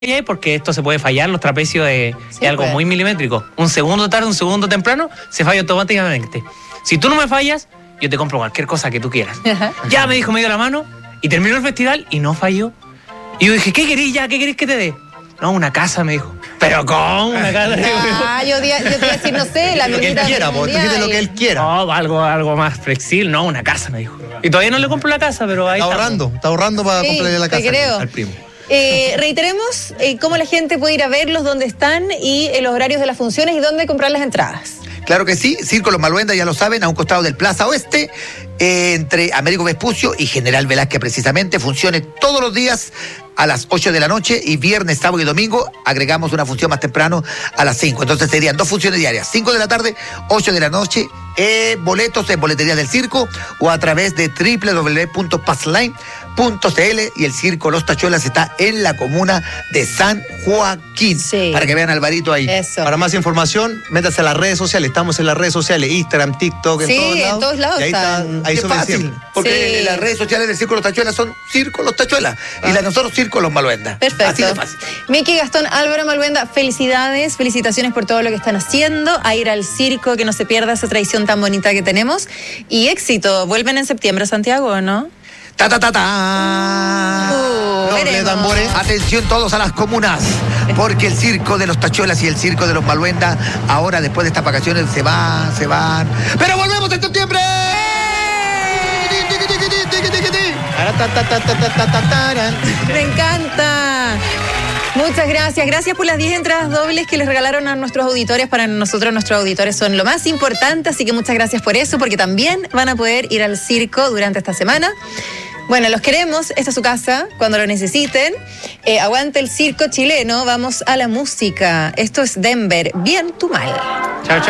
porque esto se puede fallar, los trapecios es algo muy milimétrico. Un segundo tarde, un segundo temprano, se falla automáticamente. Si tú no me fallas, yo te compro cualquier cosa que tú quieras. Ya me dijo, me dio la mano y terminó el festival y no falló. Y yo dije, ¿qué querís ya? ¿Qué querés que te dé? No, una casa, me dijo. ¿Pero cómo? ¿Una casa? Yo te iba a decir, no sé, la lo que él quiera, tú quieres lo que él quiera. No, algo más flexible. No, una casa, me dijo. Y todavía no le compro la casa, pero ahí está ahorrando para comprarle la casa al primo. Reiteremos cómo la gente puede ir a verlos, dónde están y los horarios de las funciones y dónde comprar las entradas. Claro que sí, Circo Los Malhuenda, ya lo saben, a un costado del Plaza Oeste, entre Américo Vespucio y General Velázquez precisamente, funciones todos los días a las 8 de la noche y viernes, sábado y domingo agregamos una función más temprano a las 5. Entonces serían 2 funciones diarias, 5 de la tarde, 8 de la noche, boletos en Boletería del Circo o a través de www.passline.cl y el Circo Los Tachuelas está en la comuna de San Joaquín. Sí. Para que vean a Alvarito ahí. Eso. Para más información, métanse a las redes sociales, estamos en las redes sociales, Instagram, TikTok, en todos lados. Y ahí están, ahí es fácil, porque las redes sociales del Circo Los Tachuelas son Circo Los Tachuelas y las de nosotros Circo Los Malhuenda. Perfecto. Así de fácil. Miki, Gastón, Álvaro Malhuenda, felicidades, felicitaciones por todo lo que están haciendo, a ir al circo, que no se pierda esa tradición tan bonita que tenemos, y éxito. Vuelven en septiembre a Santiago, ¿no? Tambores. Atención todos a las comunas, porque el Circo de los Tachuelas y el Circo de los Malhuenda, ahora después de estas vacaciones se van. ¡Pero volvemos en septiembre! Me encanta. Muchas gracias. Gracias por las 10 entradas dobles que les regalaron a nuestros auditores. Para nosotros, nuestros auditores son lo más importante, así que muchas gracias por eso, porque también van a poder ir al circo durante esta semana. Bueno, los queremos. Esta es su casa cuando lo necesiten. Aguante el circo chileno. Vamos a la música. Esto es Denver. Bien tu mal. Chao, chao.